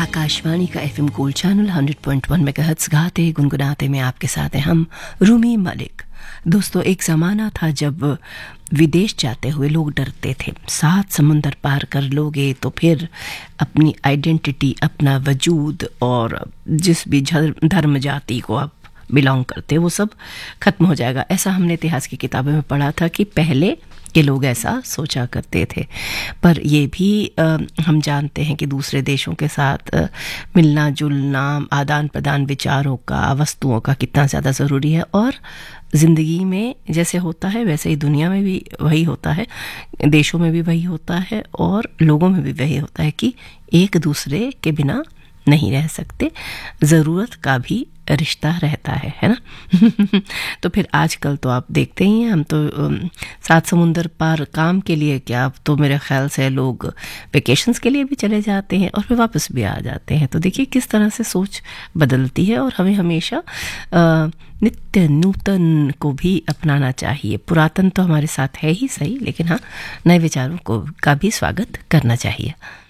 आकाशवाणी का FM gold channel 100.1 megahertz गाते गुनगुनाते में आपके साथ हैं हम रूमी मलिक। दोस्तों, एक ज़माना था जब विदेश जाते हुए लोग डरते थे। 7 समुंदर पार कर लोगे तो फिर अपनी आइडेंटिटी, अपना वजूद और जिस भी धर्म जाति को आप बिलोंग करते वो सब खत्म हो जाएगा। ऐसा हमने इतिहास की किताबों में पढ़ा था कि पहले के लोग ऐसा सोचा करते थे। पर ये भी हम जानते हैं कि दूसरे देशों के साथ मिलना जुलना, आदान प्रदान विचारों का, वस्तुओं का कितना ज़्यादा ज़रूरी है। और ज़िंदगी में जैसे होता है वैसे ही दुनिया में भी वही होता है, देशों में भी वही होता है और लोगों में भी वही होता है कि एक दूसरे के बिना नहीं रह सकते, ज़रूरत का भी रिश्ता रहता है ना। तो फिर आजकल तो आप देखते ही हैं, हम तो 7 समुंदर पार काम के लिए क्या, अब तो मेरे ख्याल से लोग वेकेशंस के लिए भी चले जाते हैं और फिर वापस भी आ जाते हैं। तो देखिए किस तरह से सोच बदलती है और हमें हमेशा नित्य नूतन को भी अपनाना चाहिए। पुरातन तो हमारे साथ है ही सही, लेकिन हाँ, नए विचारों का भी स्वागत करना चाहिए।